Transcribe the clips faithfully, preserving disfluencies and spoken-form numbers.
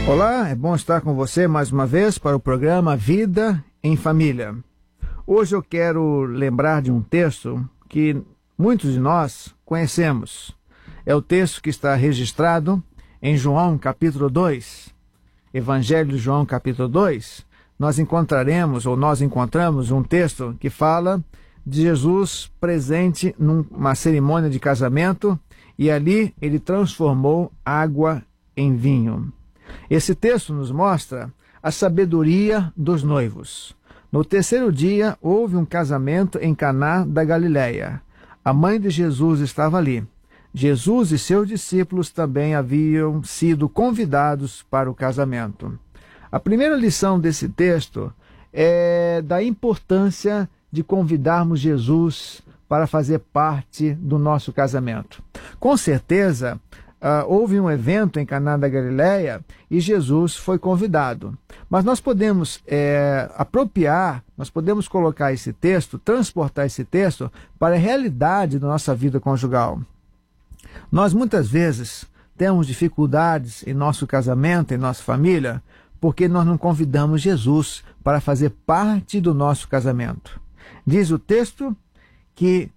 Olá, é bom estar com você mais uma vez para o programa Vida em Família. Hoje eu quero lembrar de um texto que muitos de nós conhecemos. É o texto que está registrado em João capítulo dois. Evangelho de João capítulo dois. Nós encontraremos, ou nós encontramos um texto que fala de Jesus presente numa cerimônia de casamento e ali ele transformou água em vinho. Esse texto nos mostra a sabedoria dos noivos. No terceiro dia, houve um casamento em Caná da Galileia. A mãe de Jesus estava ali. Jesus e seus discípulos também haviam sido convidados para o casamento. A primeira lição desse texto é da importância de convidarmos Jesus para fazer parte do nosso casamento. Com certeza, Uh, houve um evento em Caná da Galileia e Jesus foi convidado. Mas nós podemos é, apropriar, nós podemos colocar esse texto, transportar esse texto para a realidade da nossa vida conjugal. Nós muitas vezes temos dificuldades em nosso casamento, em nossa família, porque nós não convidamos Jesus para fazer parte do nosso casamento. Diz o texto que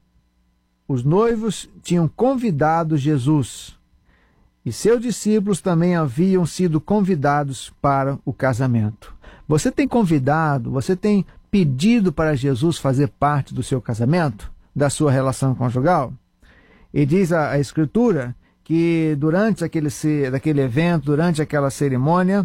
os noivos tinham convidado Jesus e seus discípulos também haviam sido convidados para o casamento. Você tem convidado, você tem pedido para Jesus fazer parte do seu casamento, da sua relação conjugal? E diz a, a Escritura que durante aquele, daquele evento, durante aquela cerimônia,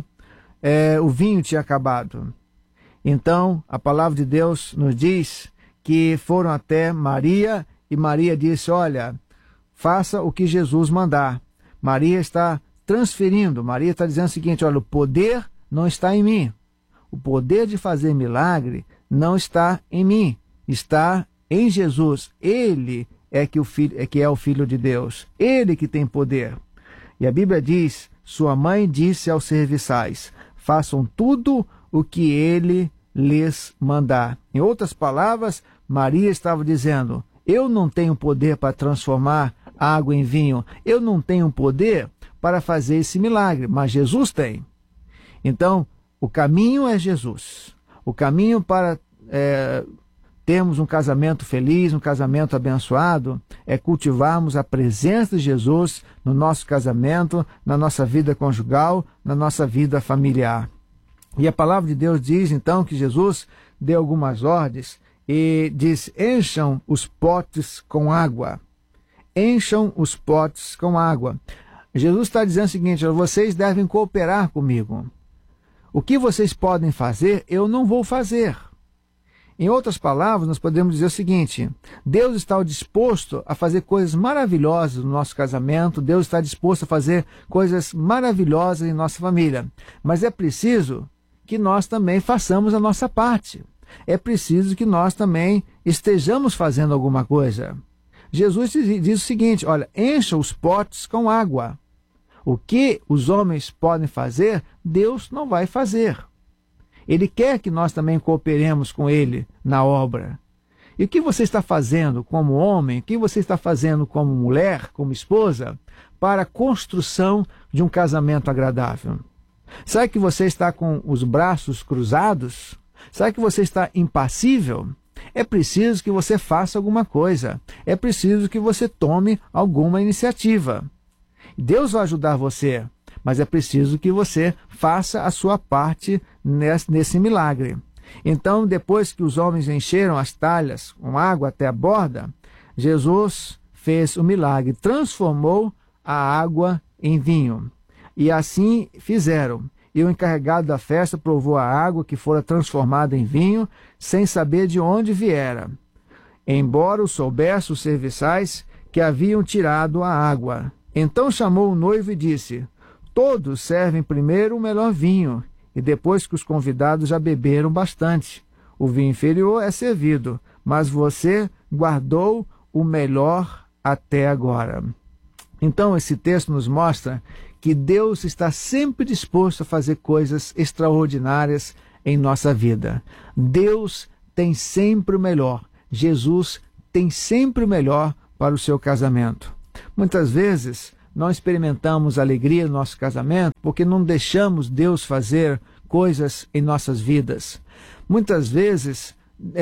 é, o vinho tinha acabado. Então, a palavra de Deus nos diz que foram até Maria e Maria disse, olha, faça o que Jesus mandar. Maria está transferindo, Maria está dizendo o seguinte, olha, o poder não está em mim. O poder de fazer milagre não está em mim, está em Jesus. Ele é que, o filho, é que é o Filho de Deus, ele que tem poder. E a Bíblia diz, sua mãe disse aos serviçais, façam tudo o que ele lhes mandar. Em outras palavras, Maria estava dizendo, eu não tenho poder para transformar água em vinho. Eu não tenho poder para fazer esse milagre, mas Jesus tem. Então, o caminho é Jesus. O caminho para é, termos um casamento feliz, um casamento abençoado, é cultivarmos a presença de Jesus no nosso casamento, na nossa vida conjugal, na nossa vida familiar. E a palavra de Deus diz, então, que Jesus deu algumas ordens e diz, encham os potes com água. Encham os potes com água. Jesus está dizendo o seguinte, vocês devem cooperar comigo. O que vocês podem fazer, eu não vou fazer. Em outras palavras, nós podemos dizer o seguinte, Deus está disposto a fazer coisas maravilhosas no nosso casamento, Deus está disposto a fazer coisas maravilhosas em nossa família, mas é preciso que nós também façamos a nossa parte. É preciso que nós também estejamos fazendo alguma coisa. Jesus diz o seguinte, olha, encha os potes com água. O que os homens podem fazer, Deus não vai fazer. Ele quer que nós também cooperemos com Ele na obra. E o que você está fazendo como homem, o que você está fazendo como mulher, como esposa, para a construção de um casamento agradável? Será que você está com os braços cruzados? Será que você está impassível? É preciso que você faça alguma coisa. É preciso que você tome alguma iniciativa. Deus vai ajudar você, mas é preciso que você faça a sua parte nesse, nesse milagre. Então, depois que os homens encheram as talhas com água até a borda, Jesus fez o milagre, transformou a água em vinho. E assim fizeram. E o encarregado da festa provou a água que fora transformada em vinho, sem saber de onde viera, embora o soubesse os serviçais que haviam tirado a água. Então chamou o noivo e disse, todos servem primeiro o melhor vinho, e depois que os convidados já beberam bastante. O vinho inferior é servido, mas você guardou o melhor até agora. Então esse texto nos mostra que Deus está sempre disposto a fazer coisas extraordinárias em nossa vida. Deus tem sempre o melhor. Jesus tem sempre o melhor para o seu casamento. Muitas vezes não experimentamos alegria no nosso casamento porque não deixamos Deus fazer coisas em nossas vidas. Muitas vezes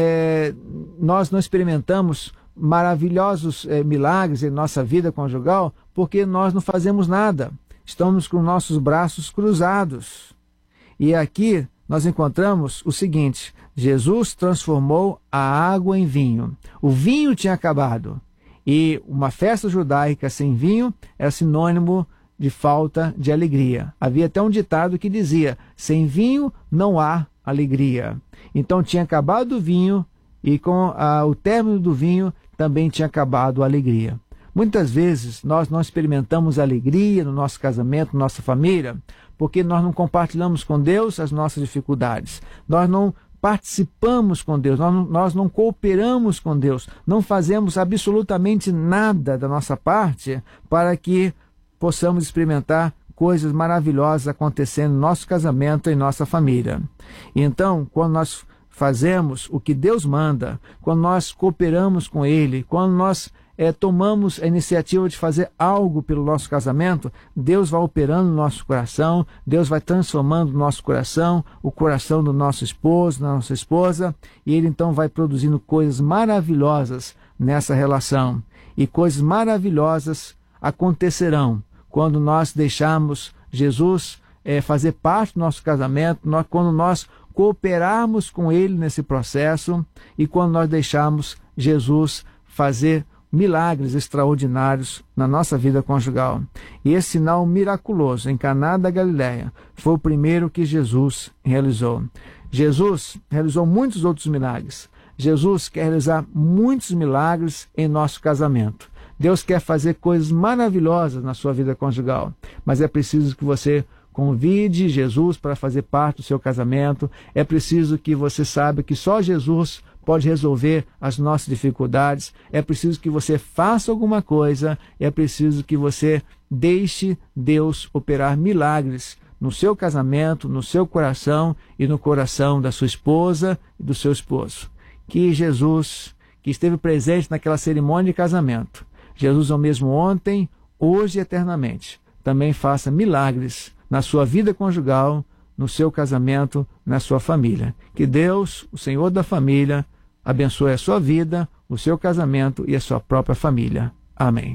é, nós não experimentamos maravilhosos é, milagres em nossa vida conjugal porque nós não fazemos nada. Estamos com nossos braços cruzados. E aqui nós encontramos o seguinte: Jesus transformou a água em vinho. O vinho tinha acabado. E uma festa judaica sem vinho era sinônimo de falta de alegria. Havia até um ditado que dizia: sem vinho não há alegria. Então tinha acabado o vinho e com ah, o término do vinho também tinha acabado a alegria. Muitas vezes nós não experimentamos alegria no nosso casamento, na nossa família, porque nós não compartilhamos com Deus as nossas dificuldades. Nós não participamos com Deus, nós não, nós não cooperamos com Deus, não fazemos absolutamente nada da nossa parte para que possamos experimentar coisas maravilhosas acontecendo no nosso casamento e em nossa família. Então, quando nós fazemos o que Deus manda, quando nós cooperamos com Ele, quando nós é, tomamos a iniciativa de fazer algo pelo nosso casamento, Deus vai operando no nosso coração, Deus vai transformando o nosso coração, o coração do nosso esposo, da nossa esposa, e Ele então vai produzindo coisas maravilhosas nessa relação. E coisas maravilhosas acontecerão quando nós deixarmos Jesus é, fazer parte do nosso casamento, nós, quando nós cooperarmos com Ele nesse processo e quando nós deixarmos Jesus fazer milagres extraordinários na nossa vida conjugal. E esse sinal miraculoso em Caná da Galileia foi o primeiro que Jesus realizou. Jesus realizou muitos outros milagres. Jesus quer realizar muitos milagres em nosso casamento. Deus quer fazer coisas maravilhosas na sua vida conjugal, mas é preciso que você convide Jesus para fazer parte do seu casamento. É preciso que você saiba que só Jesus pode resolver as nossas dificuldades. É preciso que você faça alguma coisa. É preciso que você deixe Deus operar milagres no seu casamento, no seu coração e no coração da sua esposa e do seu esposo. Que Jesus, que esteve presente naquela cerimônia de casamento, Jesus é o mesmo ontem, hoje e eternamente, também faça milagres na sua vida conjugal, no seu casamento, na sua família. Que Deus, o Senhor da família, abençoe a sua vida, o seu casamento e a sua própria família. Amém.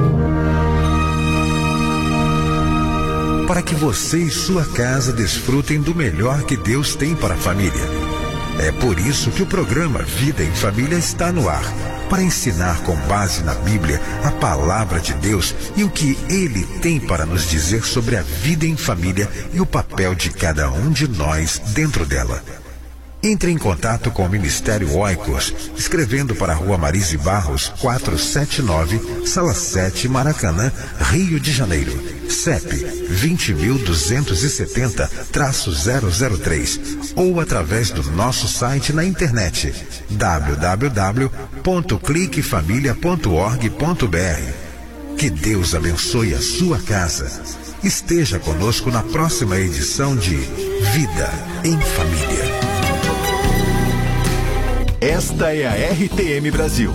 Para que você e sua casa desfrutem do melhor que Deus tem para a família. É por isso que o programa Vida em Família está no ar, para ensinar com base na Bíblia a palavra de Deus e o que Ele tem para nos dizer sobre a vida em família e o papel de cada um de nós dentro dela. Entre em contato com o Ministério Oikos, escrevendo para a Rua Marise Barros, quatrocentos e setenta e nove, Sala sete, Maracanã, Rio de Janeiro. C E P vinte mil duzentos e setenta, zero zero três ou através do nosso site na internet w w w ponto clique família ponto org ponto b r. Que Deus abençoe a sua casa. Esteja conosco na próxima edição de Vida em Família. Esta é a R T M Brasil.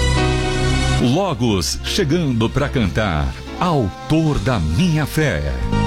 Logos chegando para cantar, Autor da Minha Fé.